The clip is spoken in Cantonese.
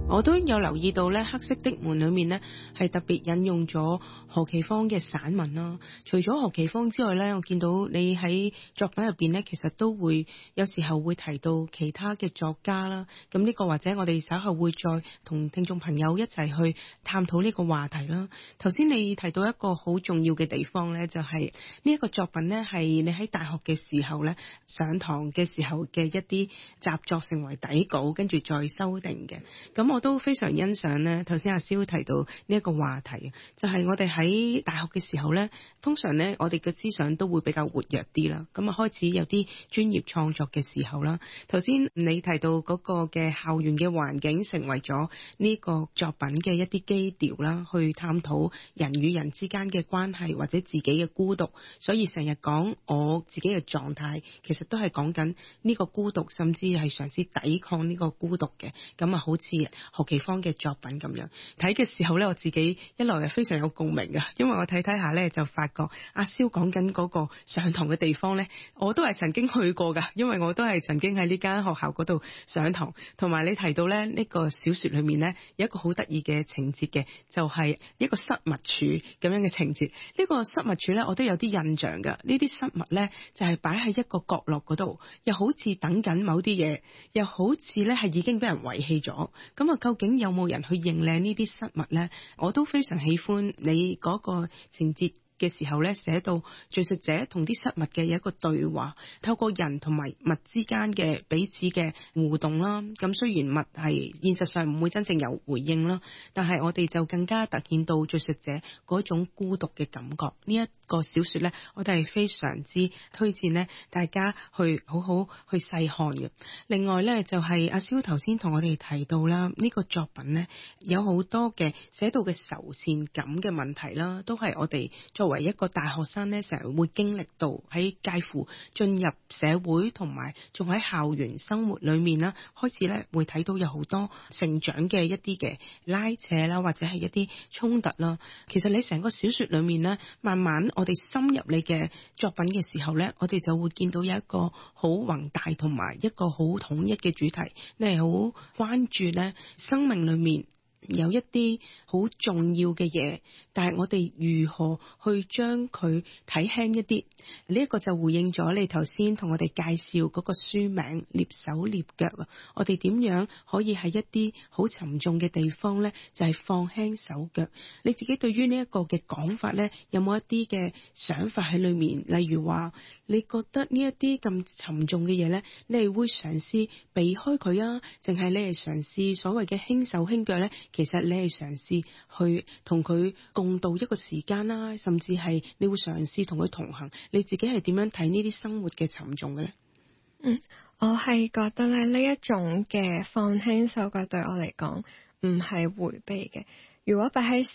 我都有留意到咧，黑色的門裏面呢係特別引用咗何其芳嘅散文啦。除咗何其芳之外咧，我見到你喺作品入邊呢，其實都會有時候會提到其他嘅作家啦。咁呢個或者我哋稍後會再同聽眾朋友一齊去探討呢個話題啦。頭先你提到一個好重要嘅地方咧，就係呢一個作品呢，係你喺大學嘅時候咧，上堂嘅時候嘅一啲習作成為底稿，跟住再修訂嘅。咁我都非常欣賞呢，頭先阿蕭提到呢一個話題，就係我哋喺大學嘅時候呢，通常呢，我哋嘅思想都會比較活躍啲啦，咁啊開始有啲專業創作嘅時候啦。頭先你提到嗰個嘅校園嘅環境成為咗呢個作品嘅一啲基調啦，去探討人與人之間嘅關係或者自己嘅孤獨，所以成日講我自己嘅狀態，其實都係講緊呢個孤獨，甚至係嘗試抵抗呢個孤獨嘅。咁啊好似何其芳嘅作品咁樣，睇嘅時候咧，我自己一來係非常有共鳴嘅，因為我睇下咧就發覺阿蕭講緊嗰個上堂嘅地方咧，我都係曾經去過噶，因為我都係曾經喺呢間學校嗰度上堂。同埋你提到咧呢個小說裏面咧有一個好得意嘅情節嘅，就係一個失物處咁樣嘅情節。呢個失物處咧我都有啲印象噶，呢啲失物咧就係擺喺一個角落嗰度，又好似等緊某啲嘢，又好似咧係已經俾人遺棄咗。咁啊，究竟有冇人去認領呢啲失物呢？我都非常喜歡你嗰個情節嘅時候咧，寫到敘述者同啲失物嘅一個對話，透過人同埋物之間嘅彼此嘅互動啦。咁雖然物係現實上唔會真正有回應啦，但係我哋就更加突顯到敘述者嗰種孤獨嘅感覺。呢一個小說咧，我哋係非常之推薦咧，大家去好好去細看嘅。另外咧，就係阿蕭頭先同我哋提到啦，呢個作品咧有好多嘅寫到嘅仇善感嘅問題啦，都係我哋作為一個大學生咧，成日會經歷到喺介乎進入社會同埋仲喺校園生活裏面啦，開始咧會睇到有好多成長嘅一啲嘅拉扯啦，或者係一啲衝突啦。其實你成個小說裏面咧，慢慢我哋深入你嘅作品嘅時候咧，我哋就會見到有一個好宏大同埋一個好統一嘅主題，你係好關注咧生命裏面有一啲好重要嘅嘢，但係我哋如何去將佢睇輕一啲？呢一個就回應咗你頭先同我哋介紹嗰個書名《躡手躡腳》啊！我哋點樣可以喺一啲好沉重嘅地方呢？就係放輕手腳。你自己對於呢一個嘅講法呢，有冇一啲嘅想法喺裏面？例如話，你覺得呢一啲咁沉重嘅嘢呢，你係會嘗試避開佢啊，淨係你係嘗試所謂嘅輕手輕腳呢？其實你係嘗試去同佢共度一個時間啦，甚至係你會嘗試同佢同行。你自己係點樣睇呢啲生活嘅沉重嘅呢？ 我係覺得咧呢一種嘅放輕手腳對我嚟講唔係迴避嘅。如果擺喺